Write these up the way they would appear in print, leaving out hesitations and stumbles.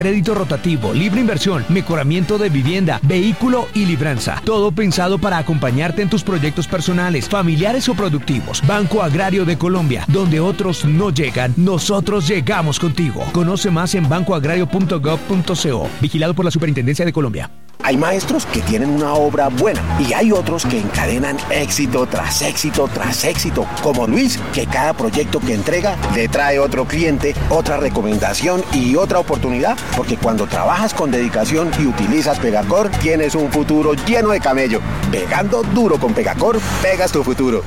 Crédito rotativo, libre inversión, mejoramiento de vivienda, vehículo y libranza. Todo pensado para acompañarte en tus proyectos personales, familiares o productivos. Banco Agrario de Colombia, donde otros no llegan, nosotros llegamos contigo. Conoce más en bancoagrario.gov.co. Vigilado por la Superintendencia de Colombia. Hay maestros que tienen una obra buena y hay otros que encadenan éxito tras éxito tras éxito, como Luis, que cada proyecto que entrega le trae otro cliente, otra recomendación y otra oportunidad, porque cuando trabajas con dedicación y utilizas Pegacor, tienes un futuro lleno de camello. Pegando duro con Pegacor, pegas tu futuro.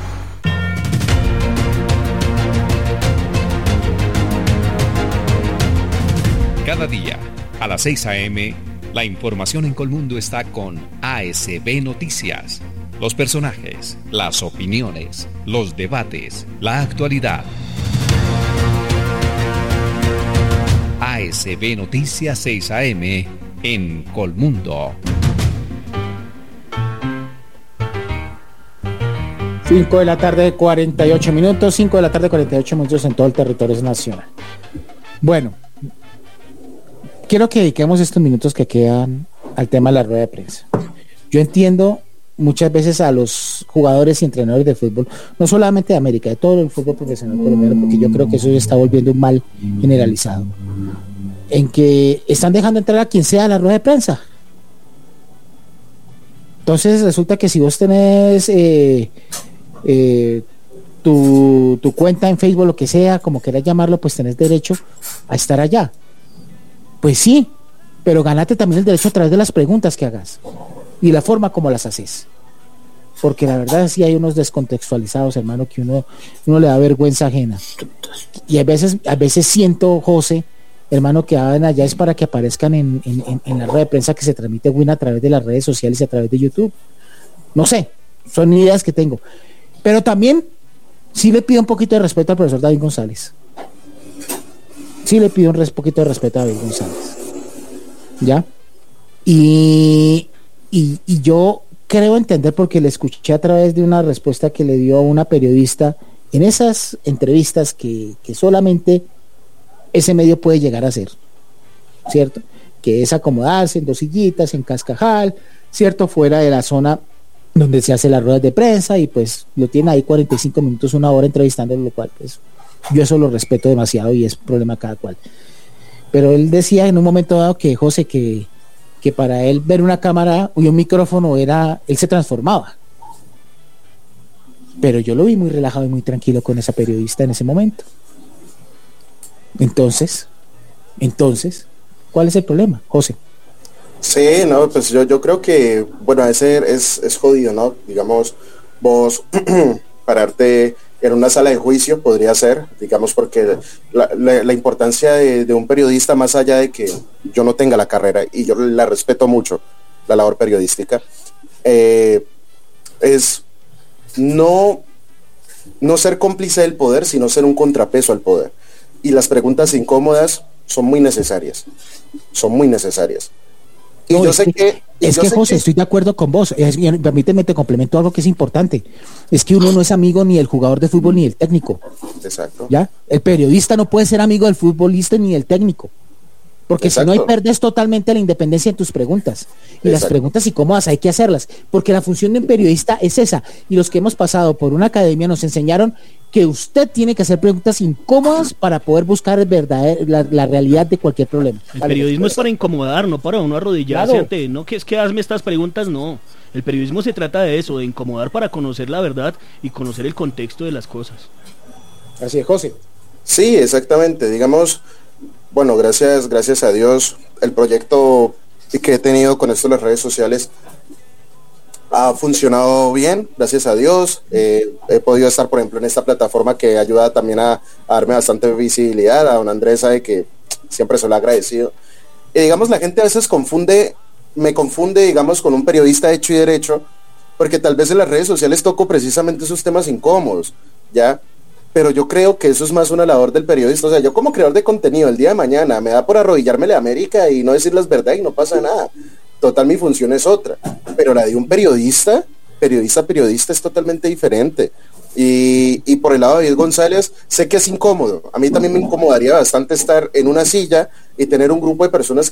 Cada día, a las 6 a.m., la información en Colmundo está con ASB Noticias. Los personajes, las opiniones, los debates, la actualidad. ASB Noticias 6 a.m. en Colmundo. 5 de la tarde, 48 minutos. 5 de la tarde, 48 minutos en todo el territorio nacional. Bueno, quiero que dediquemos estos minutos que quedan al tema de la rueda de prensa. Yo entiendo muchas veces a los jugadores y entrenadores de fútbol, no solamente de América, de todo el fútbol profesional colombiano, porque yo creo que eso se está volviendo un mal generalizado, en que están dejando entrar a quien sea a la rueda de prensa. Entonces resulta que si vos tenés tu cuenta en Facebook, lo que sea, como quieras llamarlo, pues tenés derecho a estar allá. Pues sí, pero ganate también el derecho a través de las preguntas que hagas y la forma como las haces, porque la verdad sí hay unos descontextualizados, hermano, que uno le da vergüenza ajena, y a veces siento, José, hermano, que hagan allá es para que aparezcan en la red de prensa que se transmite Win a través de las redes sociales y a través de YouTube. No sé, son ideas que tengo, pero también sí le pido un poquito de respeto al profesor David González. Sí le pido un poquito de respeto a David González, ¿ya? Y yo creo entender, porque le escuché a través de una respuesta que le dio a una periodista en esas entrevistas que solamente ese medio puede llegar a hacer, ¿cierto? Que es acomodarse en dos sillitas, en Cascajal, ¿cierto? Fuera de la zona donde se hace las ruedas de prensa, y pues lo tiene ahí 45 minutos, una hora entrevistándolo, lo cual pues yo eso lo respeto demasiado y es problema cada cual. Pero él decía en un momento dado que, José, que para él ver una cámara y un micrófono él se transformaba. Pero yo lo vi muy relajado y muy tranquilo con esa periodista en ese momento. Entonces, ¿cuál es el problema, José? Sí, no, pues yo creo que, bueno, a veces es jodido, ¿no? Digamos, vos pararte en una sala de juicio podría ser, digamos, porque la importancia de un periodista, más allá de que yo no tenga la carrera, y yo la respeto mucho, la labor periodística, es no ser cómplice del poder, sino ser un contrapeso al poder. Y las preguntas incómodas son muy necesarias. Y no, yo sé que... José, estoy de acuerdo con vos. Permíteme, te complemento algo que es importante. Es que uno no es amigo ni del jugador de fútbol ni del técnico. Exacto. ¿Ya? El periodista no puede ser amigo del futbolista ni del técnico. Porque si no, ahí perdes totalmente la independencia en tus preguntas. Y las preguntas incómodas hay que hacerlas. Porque la función de un periodista es esa. Y los que hemos pasado por una academia nos enseñaron que usted tiene que hacer preguntas incómodas para poder buscar la realidad de cualquier problema. El periodismo es para incomodar, no para uno arrodillarse ante, no que es que hazme estas preguntas, no. El periodismo se trata de eso, de incomodar para conocer la verdad y conocer el contexto de las cosas. Así es, José. Sí, exactamente. Digamos, bueno, gracias a Dios, el proyecto que he tenido con esto de las redes sociales ha funcionado bien, gracias a Dios. He podido estar, por ejemplo, en esta plataforma que ayuda también a darme bastante visibilidad. A don Andrés sabe que siempre se lo he agradecido. Y digamos, la gente a veces me confunde, digamos, con un periodista hecho y derecho, porque tal vez en las redes sociales toco precisamente esos temas incómodos, ¿ya? Pero yo creo que eso es más una labor del periodista. O sea, yo como creador de contenido, el día de mañana me da por arrodillármele a América y no decirles verdad y no pasa nada. Total, mi función es otra. Pero la de un periodista es totalmente diferente. Y por el lado de David González, sé que es incómodo. A mí también me incomodaría bastante estar en una silla y tener un grupo de personas